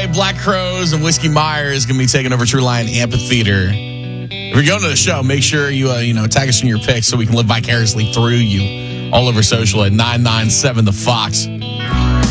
Saturday, Black Crows and Whiskey Myers going to be taking over True Lion Amphitheater. If you're going to the show, make sure you tag us in your pics so we can live vicariously through you all over social at 997 The Fox.